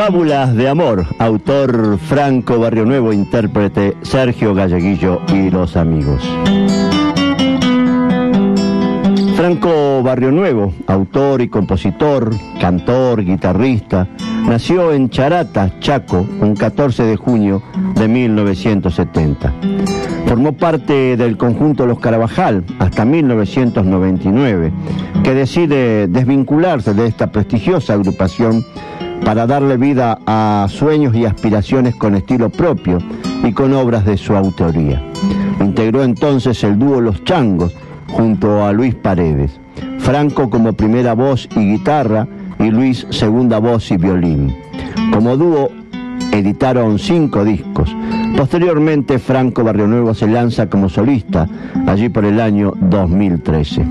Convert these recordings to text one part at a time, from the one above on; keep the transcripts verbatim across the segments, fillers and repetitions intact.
Fábulas de amor, autor Franco Barrionuevo, intérprete Sergio Galleguillo y Los Amigos. Franco Barrionuevo, autor y compositor, cantor, guitarrista, nació en Charata, Chaco, un catorce de junio de mil novecientos setenta. Formó parte del conjunto Los Carabajal hasta mil novecientos noventa y nueve, que decide desvincularse de esta prestigiosa agrupación para darle vida a sueños y aspiraciones con estilo propio y con obras de su autoría. Integró entonces el dúo Los Changos junto a Luis Paredes, Franco como primera voz y guitarra y Luis segunda voz y violín. Como dúo editaron cinco discos. Posteriormente Franco Barrionuevo se lanza como solista, allí por el año dos mil trece.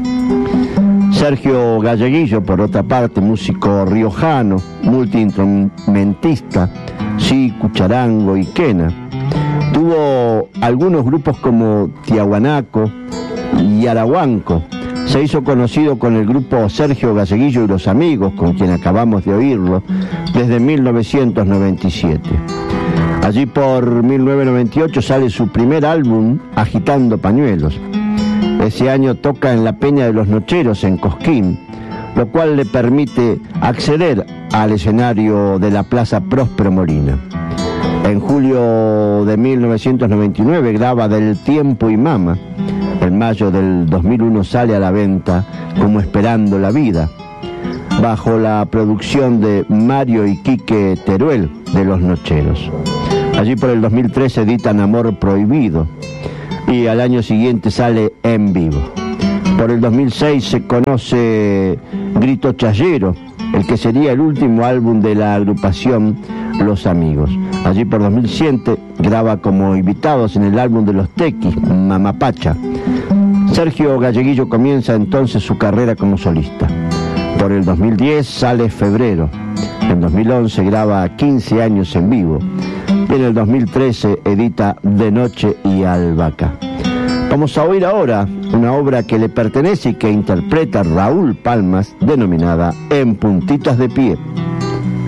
Sergio Galleguillo, por otra parte, músico riojano, multiinstrumentista, sicu, charango y quena. Tuvo algunos grupos como Tiahuanaco y Arahuanco. Se hizo conocido con el grupo Sergio Galleguillo y Los Amigos, con quien acabamos de oírlo, desde mil novecientos noventa y siete. Allí por mil novecientos noventa y ocho sale su primer álbum, Agitando Pañuelos. Ese año toca en la Peña de los Nocheros, en Cosquín, lo cual le permite acceder al escenario de la Plaza Próspero Molina. En julio de mil novecientos noventa y nueve graba Del Tiempo y Mama. En mayo del dos mil uno sale a la venta Como Esperando la Vida, bajo la producción de Mario y Quique Teruel de Los Nocheros. Allí por el dos mil trece editan Amor Prohibido y al año siguiente sale En Vivo. Por el dos mil seis se conoce Grito Chayero, el que sería el último álbum de la agrupación Los Amigos. Allí por dos mil siete graba como invitados en el álbum de Los Tequis, Mamapacha. Sergio Galleguillo comienza entonces su carrera como solista. Por el dos mil diez sale Febrero. En dos mil once graba quince años en vivo. Y en el dos mil trece edita De Noche y Albahaca. Vamos a oír ahora una obra que le pertenece y que interpreta Raúl Palmas, denominada En Puntitas de Pie.